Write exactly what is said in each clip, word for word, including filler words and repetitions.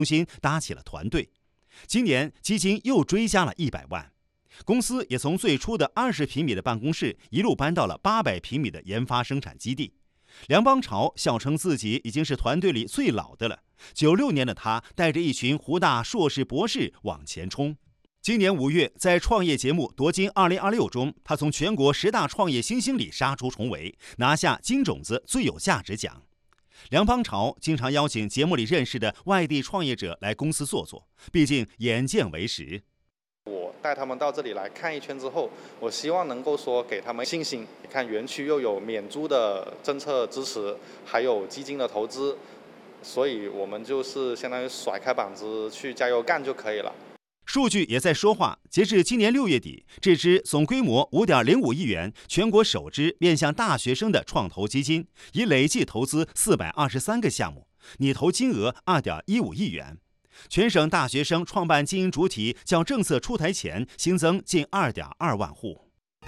重新搭起了团队。今年基金又追加了一百万，公司也从最初的二十平米的办公室一路搬到了八百平米的研发生产基地。梁邦潮笑称自己已经是团队里最老的了。九六年的他带着一群湖大硕士博士往前冲。今年五月，在创业节目夺金二零二六中，他从全国十大创业新星里杀出重围，拿下金种子最有价值奖。梁邦潮经常邀请节目里认识的外地创业者来公司坐坐，毕竟眼见为实。 我带他们到这里来看一圈之后，我希望能够说给他们信心。你看园区又有免租的政策支持，还有基金的投资，所以我们就是相当于甩开膀子去加油干就可以了。 数据也在说话，截至今年六月底，这支总规模五点零五亿元、全国首支面向大学生的创投基金，已累计投资四百二十三个项目，拟投金额二点一五亿元。全省大学生创办经营主体较政策出台前新增近二点二万户。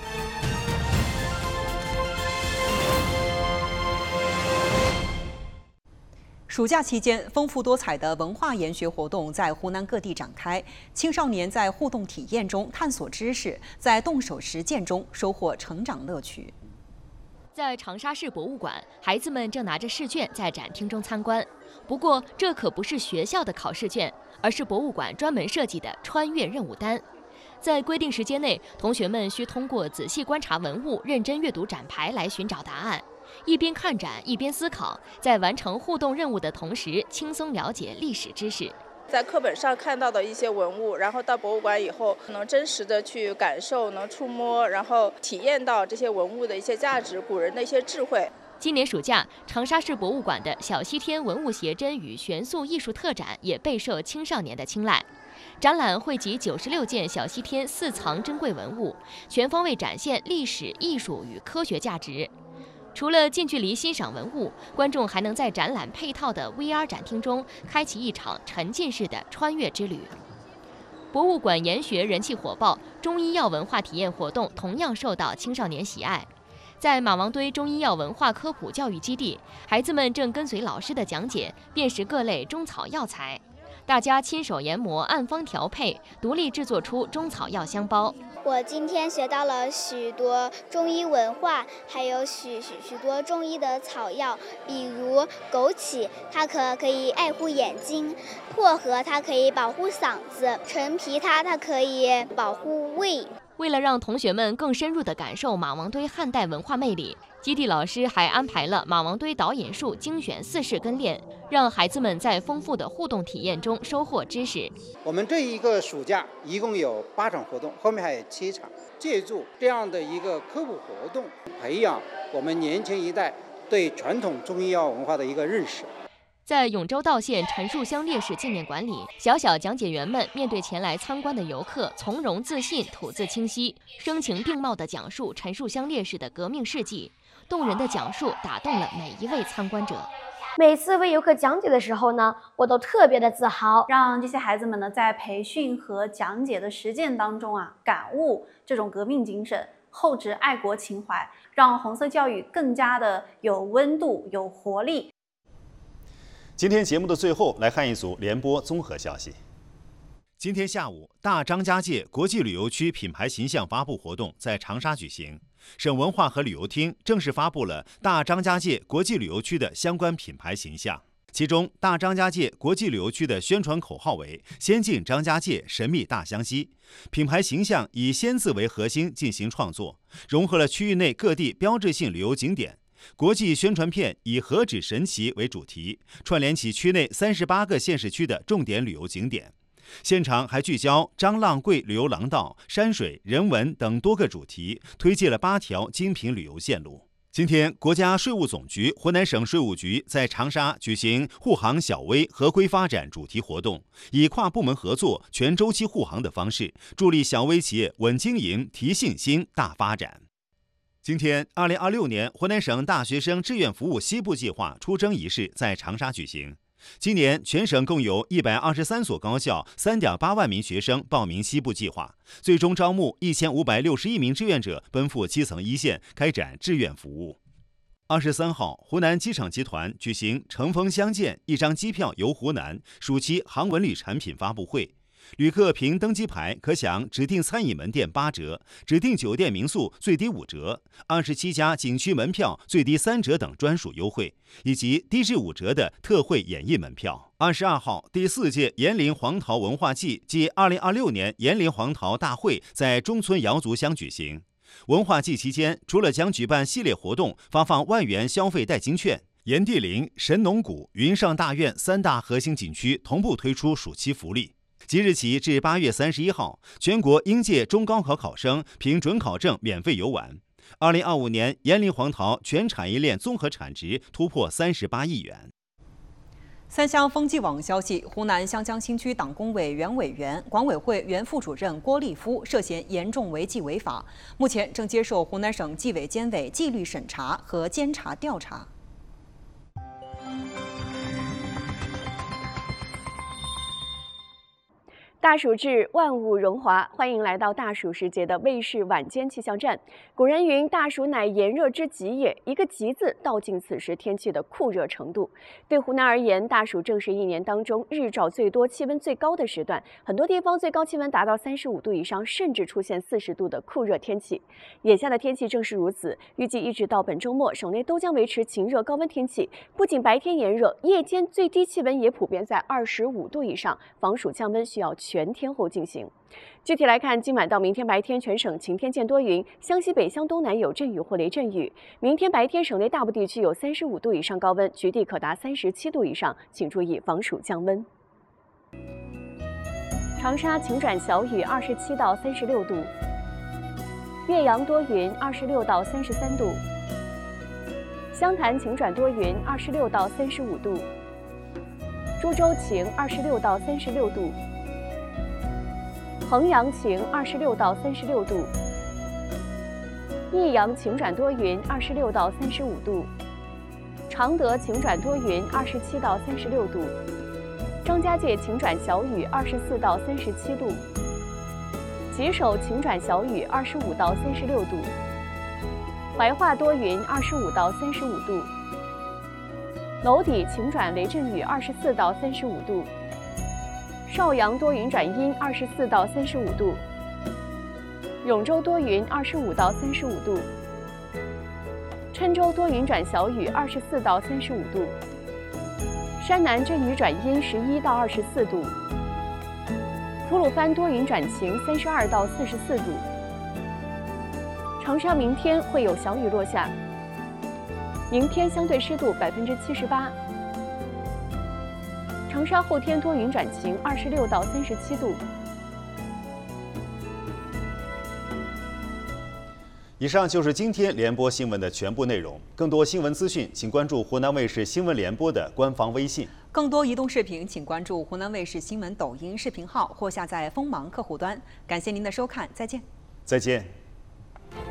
暑假期间，丰富多彩的文化研学活动在湖南各地展开。青少年在互动体验中探索知识，在动手实践中收获成长乐趣。 在长沙市博物馆，孩子们正拿着试卷在展厅中参观。不过，这可不是学校的考试卷，而是博物馆专门设计的穿越任务单。在规定时间内，同学们需通过仔细观察文物、认真阅读展牌来寻找答案。一边看展一边思考，在完成互动任务的同时，轻松了解历史知识。 在课本上看到的一些文物，然后到博物馆以后，能真实的去感受，能触摸，然后体验到这些文物的一些价值，古人的一些智慧。 今年暑假，长沙市博物馆的小西天文物写真与悬塑艺术特展也备受青少年的青睐。展览汇集九十六件小西天四藏珍贵文物，全方位展现历史、艺术与科学价值。除了近距离欣赏文物，观众还能在展览配套的 V R 展厅中开启一场沉浸式的穿越之旅。博物馆研学人气火爆，中医药文化体验活动同样受到青少年喜爱。在马王堆中医药文化科普教育基地，孩子们正跟随老师的讲解，辨识各类中草药材。大家亲手研磨、按方调配，独立制作出中草药香包。 我今天学到了许多中医文化，还有许许许多中医的草药，比如枸杞，它可可以爱护眼睛；薄荷它可以保护嗓子；陈皮它它可以保护胃。 为了让同学们更深入地感受马王堆汉代文化魅力，基地老师还安排了马王堆导引术精选四式跟练，让孩子们在丰富的互动体验中收获知识。 我们这一个暑假一共有八场活动，后面还有七场。借助这样的一个科普活动，培养我们年轻一代对传统中医药文化的一个认识。 在永州道县陈树香烈士纪念馆里，小小讲解员们面对前来参观的游客，从容自信、吐字清晰，声情并茂地讲述陈树香烈士的革命事迹。动人的讲述打动了每一位参观者。 每次为游客讲解的时候呢，我都特别的自豪， 让这些孩子们呢在培训和讲解的实践当中啊，感悟这种革命精神，厚植爱国情怀，让红色教育更加的有温度、有活力。 今天节目的最后，来看一组联播综合消息。今天下午，大张家界国际旅游区品牌形象发布活动在长沙举行。省文化和旅游厅正式发布了大张家界国际旅游区的相关品牌形象。其中，大张家界国际旅游区的宣传口号为“先进张家界，神秘大湘西”，品牌形象以“先”字为核心进行创作，融合了区域内各地标志性旅游景点。国际宣传片以“何止神奇”为主题，串联起区内三十八个县市区的重点旅游景点。现场还聚焦张浪贵旅游廊道、山水、人文等多个主题，推介了八条精品旅游线路。今天，国家税务总局、湖南省税务局在长沙举行护航小微合规发展主题活动，以跨部门合作、全周期护航的方式，助力小微企业稳经营、提信心、大发展。今天，二零二六年湖南省大学生志愿服务西部计划出征仪式在长沙举行。今年全省共有一百二十三所高校、三点八万名学生报名西部计划，最终招募一千五百六十一名志愿者奔赴基层一线，开展志愿服务。 二十三号，湖南机场集团举行“乘风相见，一张机票游湖南”暑期航文旅产品发布会。旅客凭登机牌可享指定餐饮门店八折、指定酒店民宿最低五折、二十七家景区门票最低三折等专属优惠，以及低至五折的特惠演艺门票。二十二号，第四届延陵黄桃文化季暨二零二六年延陵黄桃大会在中村瑶族乡举行。文化季期间，除了将举办系列活动，发放万元消费代金券，炎帝陵、神农谷、云上大院三大核心景区同步推出暑期福利。即日起至八月三十一号，全国应届中高考考生凭准考证免费游玩。二零二五年延陵黄桃全产业链综合产值突破三十八亿元。 三湘风纪网消息，湖南湘江新区党工委原委员、管委会原副主任郭立夫涉嫌严重违纪违法，目前正接受湖南省纪委监委纪律审查和监察调查。 大暑至，万物荣华，欢迎来到大暑时节的卫视晚间气象站。古人云：“大暑乃炎热之极也。”一个“极”字道尽此时天气的酷热程度。对湖南而言，大暑正是一年当中日照最多、气温最高的时段，很多地方最高气温达到三十五度以上，甚至出现四十度的酷热天气。眼下的天气正是如此，预计一直到本周末，省内都将维持晴热高温天气。不仅白天炎热，夜间最低气温也普遍在二十五度以上，防暑降温需要全天候进行。具体来看，今晚到明天白天，全省晴天见多云，湘西北、湘东南有阵雨或雷阵雨。明天白天，省内大部地区有三十五度以上高温，局地可达三十七度以上，请注意防暑降温。长沙晴转小雨，二十七到三十六度；岳阳多云，二十六到三十三度；湘潭晴转多云，二十六到三十五度；株洲晴，二十六到三十六度；衡阳晴，二十六到三十六度；益阳晴转多云，二十六到三十五度；常德晴转多云，二十七到三十六度；张家界晴转小雨，二十四到三十七度；吉首晴转小雨，二十五到三十六度；怀化多云，二十五到三十五度；娄底晴转雷阵雨，二十四到三十五度；邵阳多云转阴，二十四到三十五度；永州多云，二十五到三十五度；郴州多云转小雨，二十四到三十五度；山南阵雨转阴，十一到二十四度；吐鲁番多云转晴，三十二到四十四度；长沙明天会有小雨落下，明天相对湿度百分之七十八。长沙后天多云转晴，二十六到三十七度。 以上就是今天联播新闻的全部内容。更多新闻资讯，请关注湖南卫视新闻联播的官方微信。 更多移动视频，请关注湖南卫视新闻抖音视频号或下载锋芒客户端。感谢您的收看，再见。 再见。